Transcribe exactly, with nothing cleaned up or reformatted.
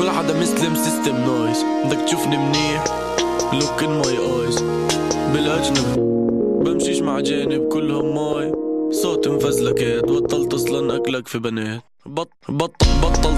كل حدا مسلم سيستم نايس. بدك تشوفني منيح look in my eyes. بالاجنبي بمشيش مع جانب كلهم ماي. صوت مفزلكات بطلت اصلا اكلك في بنات. بط بطل بطل